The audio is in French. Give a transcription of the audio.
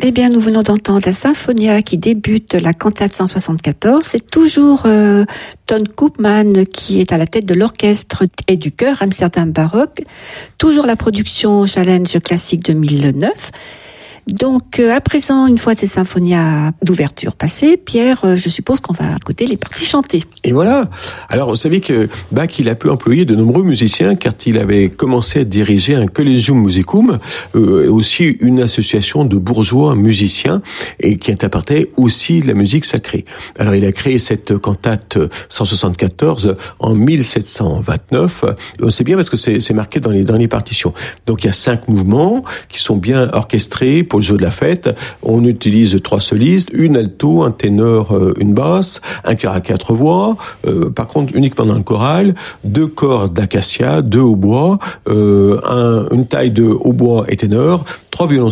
Eh bien, nous venons d'entendre la Sinfonia qui débute la cantate 174. C'est toujours Ton Koopman qui est à la tête de l'orchestre et du chœur Amsterdam Baroque. Toujours la production Challenge Classique 2009. Donc, à présent, une fois ces symphonias d'ouverture passées, Pierre, je suppose qu'on va écouter les parties chantées. Et voilà. Alors, vous savez que Bach, il a pu employer de nombreux musiciens, car il avait commencé à diriger un Collegium Musicum, aussi une association de bourgeois musiciens, et qui interprétait aussi la musique sacrée. Alors, il a créé cette cantate 174 en 1729. C'est bien parce que c'est marqué dans les partitions. Donc, il y a 5 mouvements qui sont bien orchestrés pour le jeu de la fête. On utilise 3 solistes, une alto, un ténor, une basse, un chœur à 4 voix, par contre uniquement dans le choral, 2 cordes d'acacia, 2 hautbois, une taille de hautbois et ténor, 3 violons